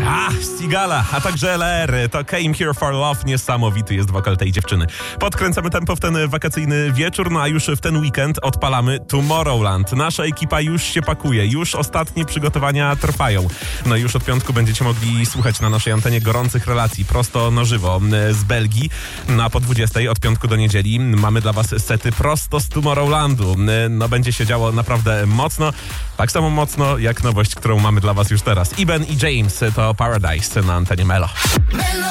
Sigala, a także LR, to Came Here For Love, niesamowity jest wokal tej dziewczyny. Podkręcamy tempo w ten wakacyjny wieczór, no a już w ten weekend odpalamy Tomorrowland. Nasza ekipa już się pakuje, już ostatnie przygotowania trwają. No i już od piątku będziecie mogli słuchać na naszej antenie gorących relacji prosto na żywo z Belgii. No a po 20 od piątku do niedzieli mamy dla was sety prosto z Tomorrowlandu. No będzie się działo naprawdę mocno, tak samo mocno jak nowość, którą mamy dla was już teraz. Iben i James to Paradise na antenie Melo.